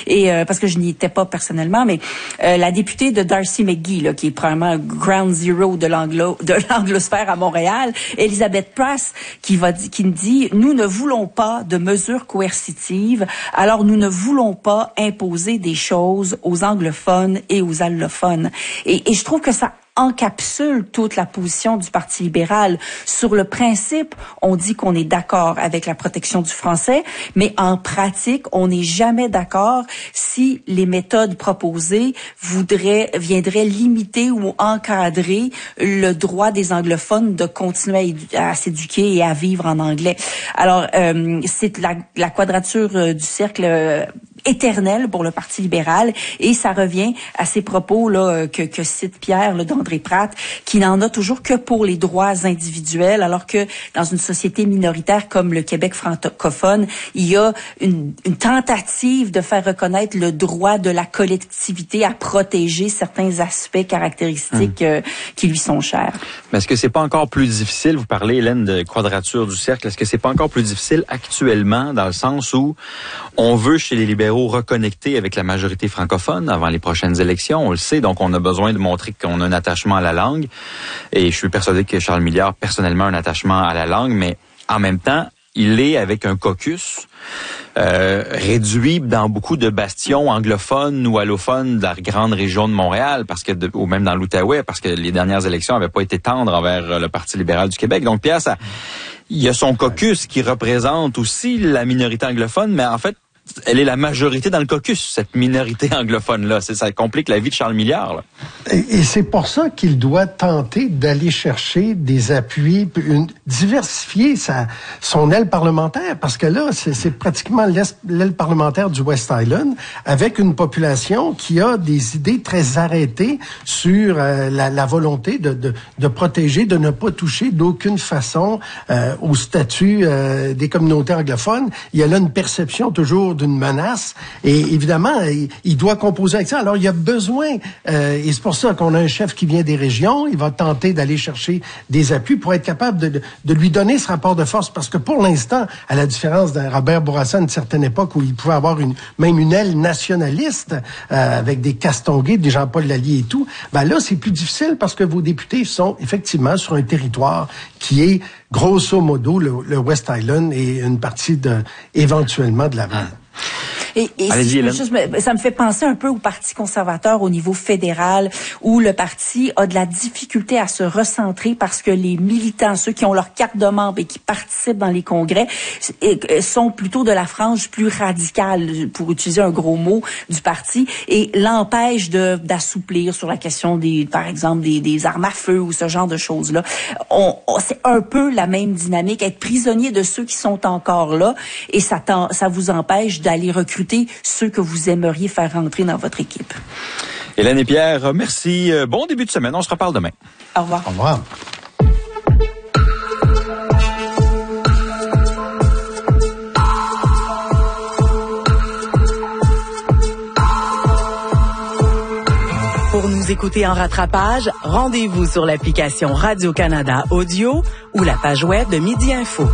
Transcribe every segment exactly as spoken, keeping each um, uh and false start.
Et euh, parce que je n'y étais pas personnellement, mais euh, la députée de Darcy McGee, là, qui est probablement ground zero de l'anglo de l'anglosphère à Montréal, Elizabeth Prass, qui va qui me dit, nous ne voulons pas de mesures coercitives, alors nous ne voulons pas imposer des choses aux anglophones et aux allophones. Et, et je trouve que ça encapsule toute la position du Parti libéral. Sur le principe, on dit qu'on est d'accord avec la protection du français, mais en pratique, on n'est jamais d'accord si les méthodes proposées voudraient, viendraient limiter ou encadrer le droit des anglophones de continuer à, à s'éduquer et à vivre en anglais. Alors, euh, c'est la, la quadrature euh, du cercle euh, éternel pour le Parti libéral, et ça revient à ces propos là que, que cite Pierre là, d'André Pratt, qui n'en a toujours que pour les droits individuels, alors que dans une société minoritaire comme le Québec francophone, il y a une, une tentative de faire reconnaître le droit de la collectivité à protéger certains aspects caractéristiques hum. euh, qui lui sont chers. Mais est-ce que c'est pas encore plus difficile, vous parlez Hélène de quadrature du cercle, est-ce que c'est pas encore plus difficile actuellement dans le sens où on veut chez les libéraux reconnecter avec la majorité francophone avant les prochaines élections, on le sait, donc on a besoin de montrer qu'on a un attachement à la langue, et je suis persuadé que Charles Milliard, personnellement, a un attachement à la langue, mais en même temps, il est avec un caucus euh, réduit dans beaucoup de bastions anglophones ou allophones de la grande région de Montréal, parce que de, ou même dans l'Outaouais, parce que les dernières élections n'avaient pas été tendres envers le Parti libéral du Québec. Donc Pierre, ça, il y a son caucus qui représente aussi la minorité anglophone, mais en fait, elle est la majorité dans le caucus, cette minorité anglophone-là. C'est, ça complique la vie de Charles Milliard, là. Et, et c'est pour ça qu'il doit tenter d'aller chercher des appuis, une, diversifier sa, son aile parlementaire, parce que là, c'est, c'est pratiquement l'aile parlementaire du West Island, avec une population qui a des idées très arrêtées sur euh, la, la volonté de, de, de protéger, de ne pas toucher d'aucune façon euh, au statut euh, des communautés anglophones. Il y a là une perception toujours d'une menace, et évidemment, il, il doit composer avec ça. Alors, il y a besoin, euh, et c'est pour ça qu'on a un chef qui vient des régions, il va tenter d'aller chercher des appuis pour être capable de, de, de lui donner ce rapport de force, parce que pour l'instant, à la différence d'un Robert Bourassa à une certaine époque où il pouvait avoir une, même une aile nationaliste, euh, avec des Castonguay, des Jean-Paul Lallier et tout, ben là, c'est plus difficile parce que vos députés sont effectivement sur un territoire qui est, grosso modo, le, le West Island et une partie de, éventuellement de Laval. Et, et si juste, ça me fait penser un peu au Parti conservateur au niveau fédéral, où le parti a de la difficulté à se recentrer parce que les militants, ceux qui ont leur carte de membre et qui participent dans les congrès, sont plutôt de la frange plus radicale, pour utiliser un gros mot, du parti, et l'empêchent de, d'assouplir sur la question des, par exemple, des, des armes à feu ou ce genre de choses-là. On, on, c'est un peu la même dynamique, être prisonnier de ceux qui sont encore là, et ça, ça vous empêche d'aller recruter ceux que vous aimeriez faire rentrer dans votre équipe. Hélène et Pierre, merci. Bon début de semaine. On se reparle demain. Au revoir. Au revoir. Pour nous écouter en rattrapage, rendez-vous sur l'application Radio-Canada Audio ou la page web de Midi Info.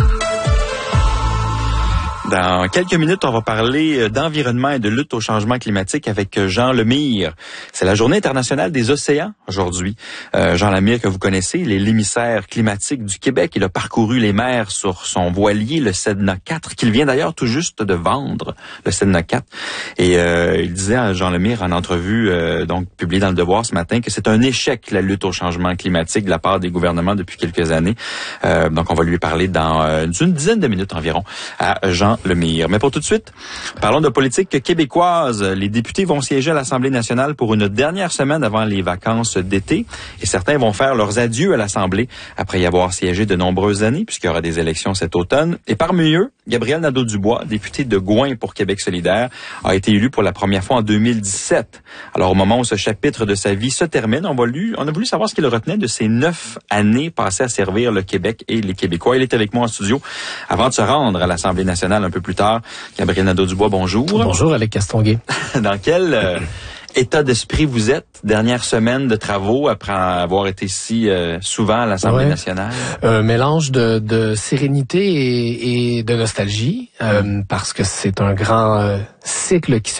Dans quelques minutes, on va parler d'environnement et de lutte au changement climatique avec Jean Lemire. C'est la Journée internationale des océans aujourd'hui. Euh, Jean Lemire, que vous connaissez, il est l'émissaire climatique du Québec. Il a parcouru les mers sur son voilier, le Sedna quatre, qu'il vient d'ailleurs tout juste de vendre, le Sedna quatre. Et euh, il disait à Jean Lemire en entrevue, euh, donc publiée dans Le Devoir ce matin, que c'est un échec, la lutte au changement climatique de la part des gouvernements depuis quelques années. Euh, donc on va lui parler dans euh, une dizaine de minutes environ à Jean Lemire. Mais pour tout de suite, parlons de politique québécoise. Les députés vont siéger à l'Assemblée nationale pour une dernière semaine avant les vacances d'été, et certains vont faire leurs adieux à l'Assemblée après y avoir siégé de nombreuses années, puisqu'il y aura des élections cet automne. Et parmi eux, Gabriel Nadeau-Dubois, député de Gouin pour Québec solidaire, a été élu pour la première fois en deux mille dix-sept. Alors au moment où ce chapitre de sa vie se termine, on, va lui, on a voulu savoir ce qu'il retenait de ces neuf années passées à servir le Québec et les Québécois. Il est avec moi en studio avant de se rendre à l'Assemblée nationale un peu plus tard. Gabriel Nadeau-Dubois, bonjour. Bonjour, Alec Castonguay. Dans quel euh, état d'esprit vous êtes, dernière semaine de travaux, après avoir été si euh, souvent à l'Assemblée ouais. nationale? Un mélange de, de sérénité et, et de nostalgie, euh, parce que c'est un grand euh, cycle qui se